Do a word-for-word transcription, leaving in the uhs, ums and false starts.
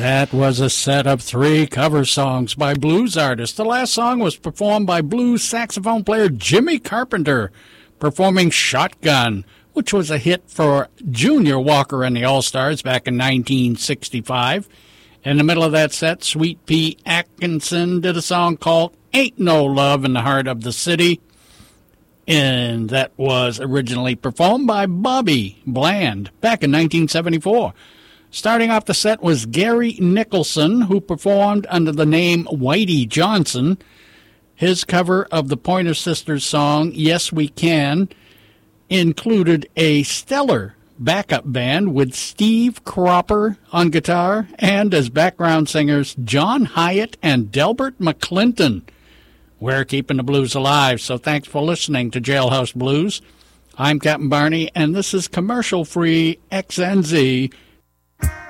That was a set of three cover songs by blues artists. The last song was performed by blues saxophone player Jimmy Carpenter, performing Shotgun, which was a hit for Junior Walker and the All-Stars back in nineteen sixty-five. In the middle of that set, Sweet Pea Atkinson did a song called Ain't No Love in the Heart of the City, and that was originally performed by Bobby Bland back in nineteen seventy-four. Starting off the set was Gary Nicholson, who performed under the name Whitey Johnson. His cover of the Pointer Sisters song, Yes We Can, included a stellar backup band with Steve Cropper on guitar and as background singers John Hyatt and Delbert McClinton. We're keeping the blues alive, so thanks for listening to Jailhouse Blues. I'm Captain Barney, and this is commercial-free X N Z